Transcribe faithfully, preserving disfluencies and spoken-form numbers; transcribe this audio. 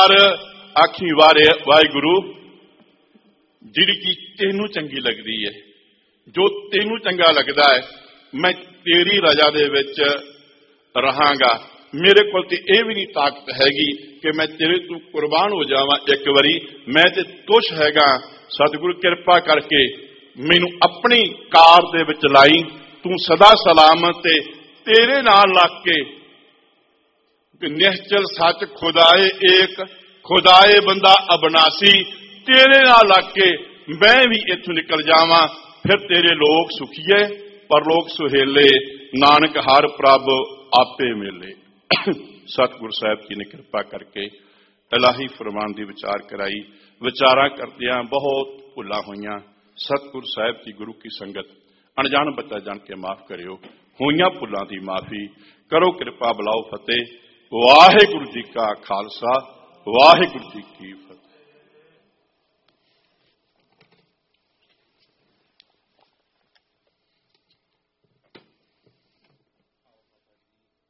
ਵਾਰ आखी वारे वाहिगुरु जिहड़ी चीज तेनू चंगी लगदी है, जो तेनू चंगा लगदा है, मैं तेरी रजा दे विच रहांगा। मेरे को ते यह भी नहीं ताकत हैगी कि मैं तेरे तू कुर्बान हो जावां एक बारी, मैं ते तुश हैगा। सतगुरु कृपा करके मैनू अपनी कार दे विच लाई, तू सदा सलामत ते तेरे नाल लग के निश्चल सच खुदाए एक खुदाए बंदा अबनासी, तेरे नाल लग के मैं भी इथों निकल जावां। फिर तेरे लोग सुखीए परलोक सुहेले, नानक हर प्रभ आपे मेले। सतगुरु साहब जी ने कृपा करके इलाही फरमान की विचार कराई। विचारा करदियां बहुत भुलां होईयां। सतगुरु साहब की गुरु की संगत अनजान बच्चा जान के माफ करियो। होईयां भुलां की माफी करो कृपा, बुलाओ फतेह। वाहिगुरु जी का खालसा, वाहिगुरु जी की फतेह।